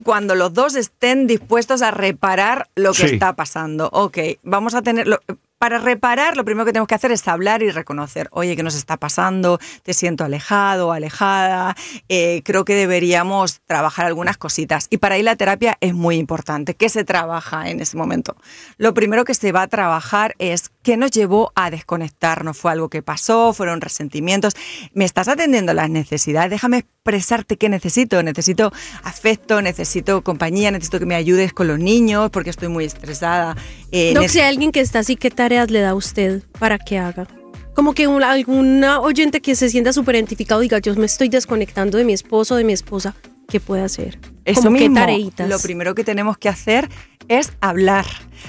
cuando los dos estén dispuestos a reparar lo que está pasando. Ok, vamos a tener... Para reparar, lo primero que tenemos que hacer es hablar y reconocer, oye, ¿qué nos está pasando? Te siento alejado, alejada. Creo que deberíamos trabajar algunas cositas. Y para ahí la terapia es muy importante. ¿Qué se trabaja en ese momento? Lo primero que se va a trabajar es qué nos llevó a desconectarnos. ¿Fue algo que pasó? ¿Fueron resentimientos? ¿Me estás atendiendo las necesidades? Déjame expresarte qué necesito. Necesito afecto, necesito compañía, necesito que me ayudes con los niños porque estoy muy estresada. Doc, si hay alguien que está así, ¿qué tareas le da a usted para que haga? Como que alguna oyente que se sienta súper identificado diga, yo me estoy desconectando de mi esposo o de mi esposa, ¿qué puede hacer? Eso como mismo, qué tareitas. Lo primero que tenemos que hacer es hablar,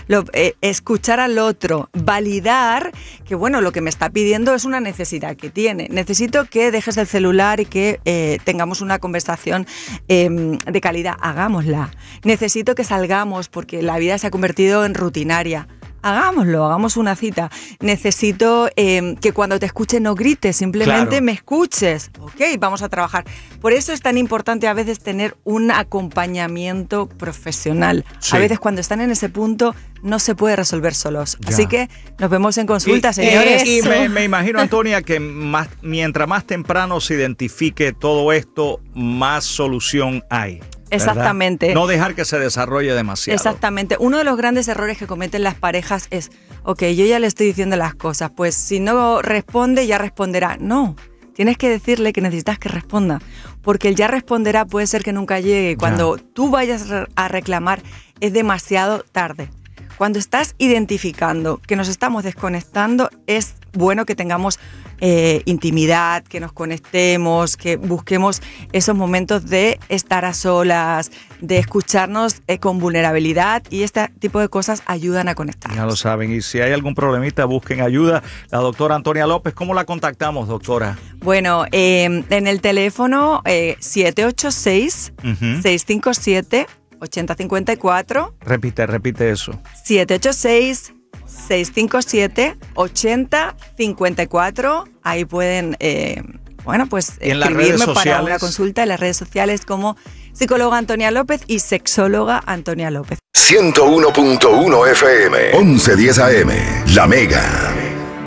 escuchar al otro, validar que bueno, lo que me está pidiendo es una necesidad que tiene. Necesito que dejes el celular y que tengamos una conversación de calidad. Hagámosla. Necesito que salgamos porque la vida se ha convertido en rutinaria. Hagámoslo, hagamos una cita. Necesito que cuando te escuche no grites, simplemente me escuches. Ok, vamos a trabajar. Por eso es tan importante a veces tener un acompañamiento profesional. A veces cuando están en ese punto no se puede resolver solos. Así que nos vemos en consulta, señores. Y me imagino, Antonia, que mientras más temprano se identifique todo esto, más solución hay. Exactamente. ¿Verdad? No dejar que se desarrolle demasiado. Exactamente. Uno de los grandes errores que cometen las parejas es, ok, yo ya le estoy diciendo las cosas, pues si no responde, ya responderá. No, tienes que decirle que necesitas que responda, porque el ya responderá puede ser que nunca llegue. Cuando tú vayas a reclamar, es demasiado tarde. Cuando estás identificando que nos estamos desconectando, es bueno que tengamos intimidad, que nos conectemos, que busquemos esos momentos de estar a solas, de escucharnos con vulnerabilidad, y este tipo de cosas ayudan a conectarnos. Ya lo saben, y si hay algún problemita, busquen ayuda. La doctora Antonia López, ¿cómo la contactamos, doctora? Bueno, en el teléfono 786-657-8054. Repite eso. 786-657-8054. Ahí pueden, escribirme para una consulta en las redes sociales como psicóloga Antonia López y sexóloga Antonia López. 101.1 FM, 1110 AM, La Mega.